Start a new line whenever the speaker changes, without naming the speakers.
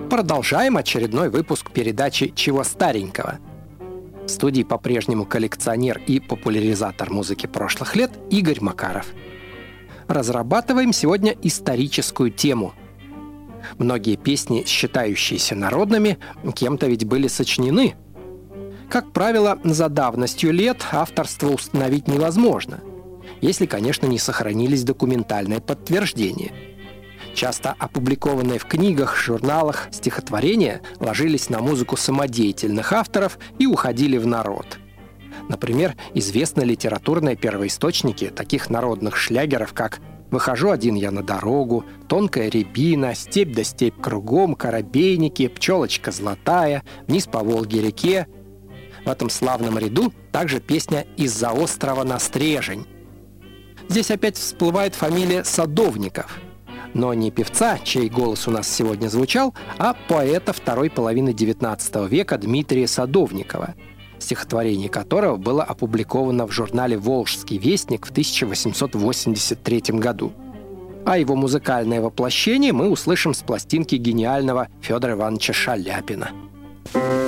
Продолжаем очередной выпуск передачи «Чего старенького?». В студии по-прежнему коллекционер и популяризатор музыки прошлых лет Игорь Макаров. Разрабатываем сегодня историческую тему. Многие песни, считающиеся народными, кем-то ведь были сочинены. Как правило, за давностью лет авторство установить невозможно, если, конечно, не сохранились документальные подтверждения. Часто опубликованные в книгах, журналах стихотворения ложились на музыку самодеятельных авторов и уходили в народ. Например, известны литературные первоисточники таких народных шлягеров, как «Выхожу один я на дорогу», «Тонкая рябина», «Степь да степь кругом», «Коробейники», «Пчелочка золотая», «Вниз по Волге-реке». В этом славном ряду также песня «Из-за острова на Стрежень». Здесь опять всплывает фамилия Садовников. Но не певца, чей голос у нас сегодня звучал, а поэта второй половины XIX века Дмитрия Садовникова, стихотворение которого было опубликовано в журнале «Волжский вестник» в 1883 году. А его музыкальное воплощение мы услышим с пластинки гениального Федора Ивановича Шаляпина.